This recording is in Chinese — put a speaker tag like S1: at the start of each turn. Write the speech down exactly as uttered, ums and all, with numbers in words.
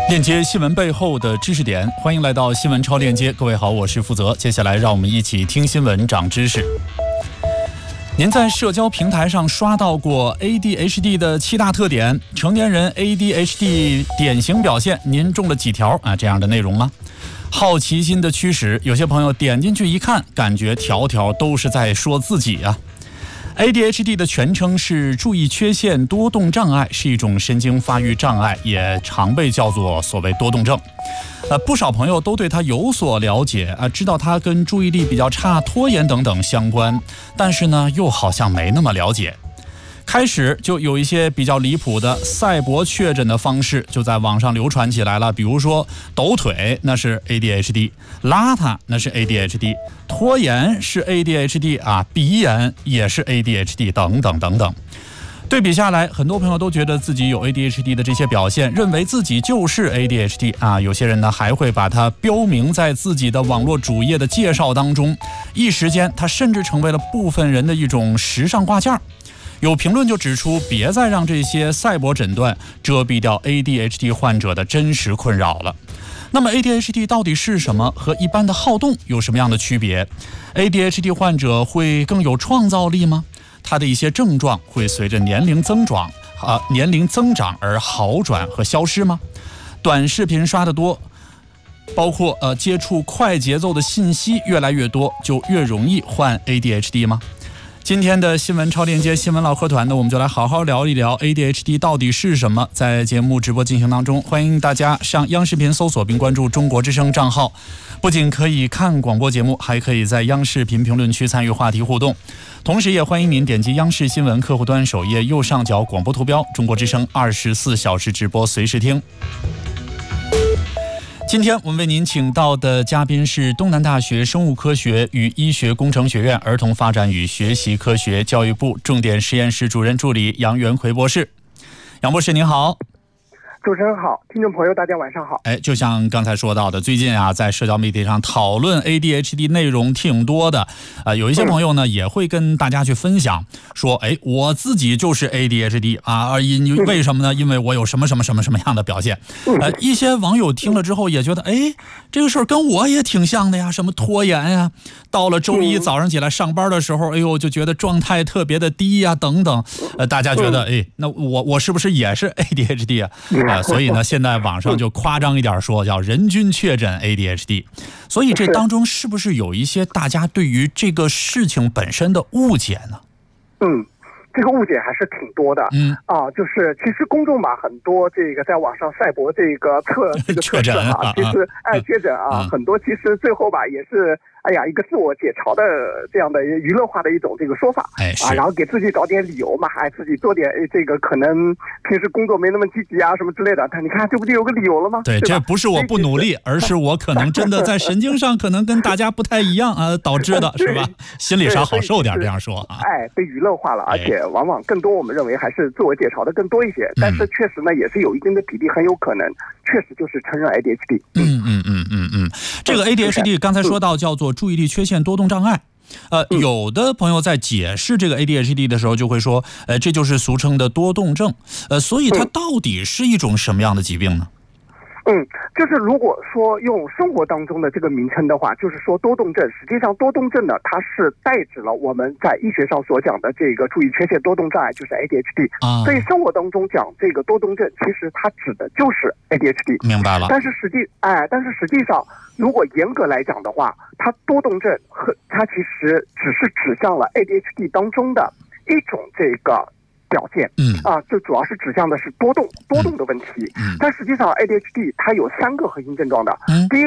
S1: 链接新闻背后的知识点，欢迎来到新闻超链接。各位好，我是负责。接下来让我们一起听新闻长知识。您在社交平台上刷到过 A D H D 的七大特点，成年人 A D H D 典型表现，您中了几条啊这样的内容吗？好奇心的驱使，有些朋友点进去一看，感觉条条都是在说自己啊。A D H D 的全称是注意缺陷多动障碍，是一种神经发育障碍，也常被叫做所谓多动症。呃，不少朋友都对它有所了解啊，知道它跟注意力比较差、拖延等等相关，但是呢，又好像没那么了解。开始就有一些比较离谱的赛博确诊的方式就在网上流传起来了，比如说抖腿那是 A D H D， 邋遢那是 A D H D， 拖延是 A D H D 啊，鼻炎也是 A D H D 等等等等。对比下来，很多朋友都觉得自己有 A D H D 的这些表现，认为自己就是 A D H D 啊。有些人呢还会把它标明在自己的网络主页的介绍当中，一时间它甚至成为了部分人的一种时尚挂件。有评论就指出，别再让这些赛博诊断遮蔽掉 A D H D 患者的真实困扰了。那么 A D H D 到底是什么？和一般的好动有什么样的区别？ A D H D 患者会更有创造力吗？它的一些症状会随着年龄增长啊年龄增长而好转和消失吗？短视频刷得多，包括呃接触快节奏的信息越来越多，就越容易患 A D H D 吗？今天的新闻超链接新闻唠嗑团呢，我们就来好好聊一聊 A D H D 到底是什么。在节目直播进行当中，欢迎大家上央视频搜索并关注中国之声账号，不仅可以看广播节目，还可以在央视频评论区参与话题互动。同时也欢迎您点击央视新闻客户端首页右上角广播图标，中国之声二十四小时直播随时听。今天我们为您请到的嘉宾是东南大学生物科学与医学工程学院儿童发展与学习科学教育部重点实验室主任助理杨元奎博士。杨博士您好。
S2: 主持人好，听众朋友大家晚上好。
S1: 哎，就像刚才说到的，最近啊，在社交媒体上讨论 A D H D 内容挺多的，呃，有一些朋友呢、嗯、也会跟大家去分享，说，哎，我自己就是 A D H D 啊，因为什么呢？因为我有什么什么什么什么样的表现。呃，一些网友听了之后也觉得，哎，这个事儿跟我也挺像的呀，什么拖延呀，到了周一早上起来上班的时候，哎呦，就觉得状态特别的低呀，等等。呃，大家觉得，哎，那我我是不是也是 A D H D 啊？呃、所以呢，现在网上就夸张一点说，叫人均确诊 A D H D。所以这当中是不是有一些大家对于这个事情本身的误解呢？
S2: 嗯。这个误解还是挺多的，嗯啊，就是其实公众吧，很多这个在网上赛博这个测这个测试哈，其实哎确诊啊，很多其实最后吧也是哎呀一个自我解嘲的这样的娱乐化的一种这个说法，
S1: 哎
S2: 啊，然后给自己找点理由嘛，哎自己做点这个可能平时工作没那么积极啊什么之类的，但你看这不就有个理由了吗？
S1: 对，这不是我不努力，而是我可能真的在神经上可能跟大家不太一样啊导致的，是吧？心理上好受点，这样说啊，
S2: 哎被娱乐化了，而且。往往更多我们认为还是自我解嘲的更多一些，但是确实呢也是有一定的比例很有可能确实就是承认 A D H D。
S1: 嗯嗯嗯嗯嗯，这个 A D H D 刚才说到叫做注意力缺陷多动障碍，呃，有的朋友在解释这个 A D H D 的时候就会说，呃，这就是俗称的多动症，呃，所以它到底是一种什么样的疾病呢？
S2: 嗯，就是如果说用生活当中的这个名称的话，就是说多动症，实际上多动症呢，它是代指了我们在医学上所讲的这个注意缺陷多动障碍，就是 A D H D。啊，所以生活当中讲这个多动症，其实它指的就是 A D H D。
S1: 明白了。
S2: 但是实际，哎，但是实际上，如果严格来讲的话，它多动症和它其实只是指向了 A D H D 当中的一种这个。表现，嗯啊，就主要是指向的是多动多动的问题，嗯，但实际上 A D H D 它有三个核心症状的，嗯，第一